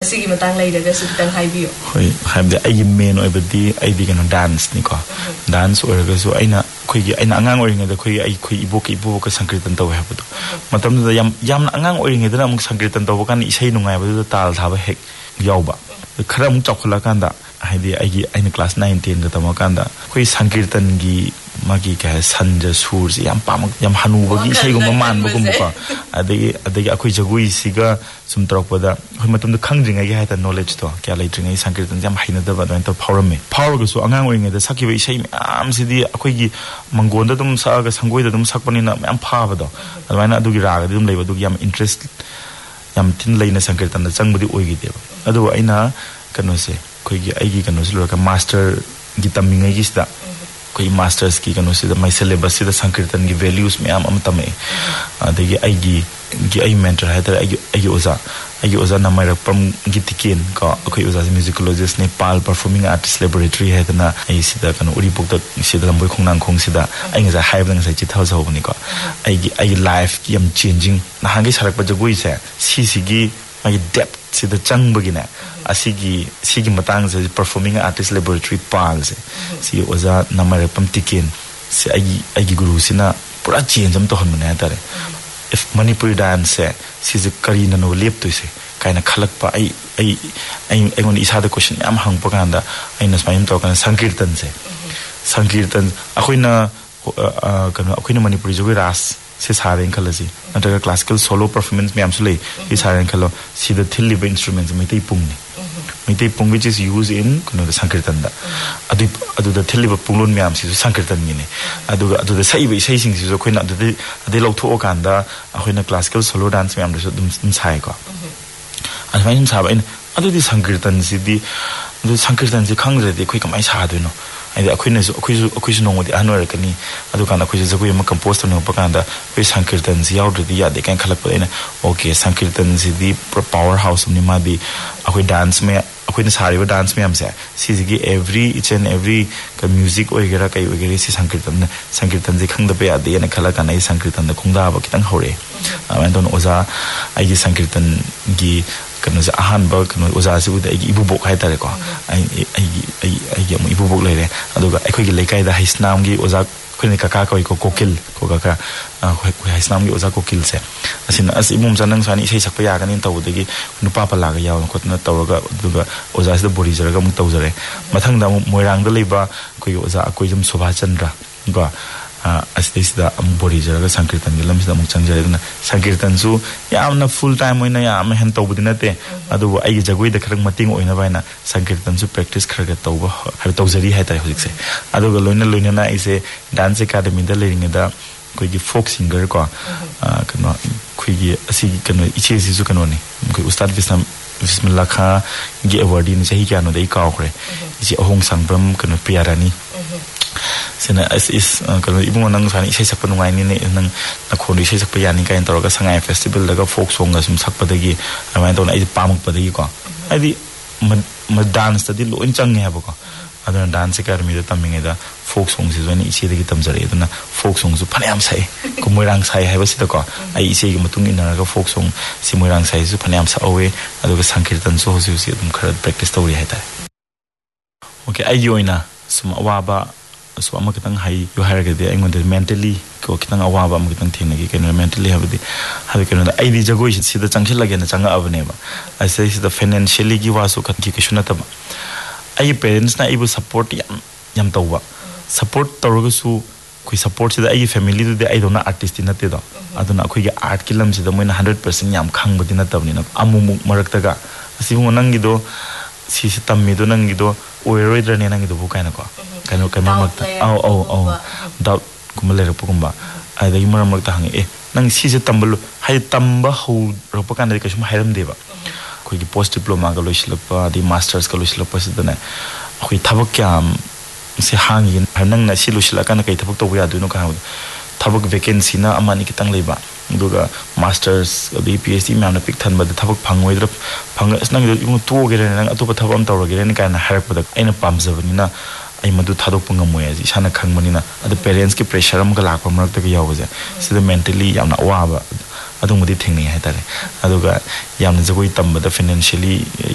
Sigi matang lairaga su kitang haibiyo. Hoi haibde ai main oibadi ai di kana dance ni ko. Dance oiraga su aina khoigi aina angang oringa da khoi ai khoi ibo ka sankirtan taw habadu. Matam da yam angang oringa da amuk sankirtan taw kan isai nungai badu tal thaba hek yauba. Khara amuk chakhala kanda haidi ai aina class 9 10 ga tamakanda khoi sankirtan gi magi ka sanja sur si yam pamak yam hanu bagi sai go man ba ko muka adagi akhoi jagui siga sum tarokpada hoi matum da khangringa gi haita knowledge to kya laitringa sankirtan jam haina da ba don to powerme power go su angang oringa da sakiba isai am sidi akhoi gi mangonda dum sa ga sangoi da dum sakpani na am pha ba do adwaina adugi raga dum leiba du yam interest yam tin leina sankirtan da changbudi oigi deba adu aina kano se khoi gi ai gi kano su ka master gi taminga gi sta koi masters ki kano se my syllabus se sankirtan gi values me am tame adagi ai mentor hater ai oza na mai pam gi tiken ka koi oza musicologist Nepal performing artist laboratory hater ai sida kano uri pok da sida lamboi khongnang khong sida ai nga haib nang sai chithau zau ni ko ai life ki am changing na hangi sarak pa jagoi se sigi ai depth sida chang bagina sigi matang se performing artist laboratory pal se si oza namare pam tiken se ai guru sina pura change am to hon na tare if Manipuri dance se si je karina no lep to se kaina khalak pa ai ngon isa da question am hang pa kanda ai nas maim to kan sankirtan akoina Manipuri jogi ras se saren khalasi nataga classical solo performance me am sule is saren khalo see the thilliba instruments meitai pung which is used in the sankirtan da adu the thilliba punglon me am si sankirtan ni ne adu the saiba isai sing si so khoina adu lawtho kanda akoina classical solo dance me am so dum sai ko advain saba in adu di sankirtan si di adu sankirtan si khangre de khoi kamai sa do no ai akoina so no modi anwar kani adu kana khoi jagoi ma compose no pakanda khoi sankirtan si yaud di ya de kan khalak pa ina okay sankirtan si di powerhouse ni ma di akoi dance me akoi na sari dance me am se si each and every music oigera kai oigera si sankirtan ji khangda pe ade na khala kana ai sankirtan da khungda ba kitang hore awan don oza ai gi sankirtan gi kano sa ahan ba kano oza si uda ai ibubok hai tare ko ai mu ibubok lere aduga ai khoi gi lekai da hisnam gi oza khoi ne kaka ko kokil ko kaka khoi hisnam gi oza kokil se asin as imum janang sani sei sakpa ya ganin taw de gi nu papa la ga yaw ko na tawga aduga oza si da bori jara ga mu tawjare mathang da moirang da leiba khoi oza akoi jum sobha chandra ga astisda bori jara ga sankirtan gi lamsida mu changjare na sankirtan su yamna full time oina yam hen tawbudina te adu ai jagoi da khrang mating oina baina sankirtan su practice khraga tawba har tawjari hai tai hojik se adu ga loina na ise dance academy da lering da koi gi folk singer ko kano koi gi asi kano iche si su kano ni koi ustad bismillah kha gi award ni sahi kya no dai ka khre ji ahong sangbram kano piarani sena is kano ibung nang sani isai sakpa nungai ni nang nakhoni isai sakpa yani kain toroga sangai festival daga folk song ga sum sakpa dagi amai don ai pamuk padagi ko ai ma dance tadi lo inchang ne habo ko adana dance academy da taminga da folk song si zoni isi dagi tamjare adana folk song su phanyam sai ko moirang sai haiba si da ko ai isi gi matung ina ga folk song si moirang sai su phanyam sa awe aduga sankirtan so hosi dum khara practice tawri hai ta okay ai yoina sum awaba so ama kitang hai yo harga de aingon de mentally ko kitang awaba am kitang thina gi ken mentally have ken da ai di jagoi si da changchil lage na changa abne ba ai sai si da financially gi wasu khat ki kishuna ta ai parents na ibu support yam tawba support tawga su koi support si da ai family de ai dona artist na te da aduna khoi gi art kilam si da moina 100% yam khang budi na tabni na amu marak ta ga asi mo nang gi do si tammi do nang gi do oiroi drane nang gi do bukai na ko kano kama magta doubt kumale rapugumba ai da yimara magta hangi nang si se tambalo hai tamba ho ropakan de kasum hairam deba koi gi post diploma ga loislapa di masters ga loislapa sidana koi thabak kyam se hangi nang na si loisla kana kai thabak to ya du no ka thabak vacancy na amani kitang leiba duga masters di phd me amna pik than ba thabak phangoi dra phang nang du to ge nang atopa thabam tawra ge ne kana harak pada aina pamjabani na ai madu thadok pangamoy ji sana khangmani na ad parents ki pressure am ga lakpa marak ta ga yawaje sida mentally yamna awaba adumudi thingni hai tare aduga yamna jagoi tamba da financially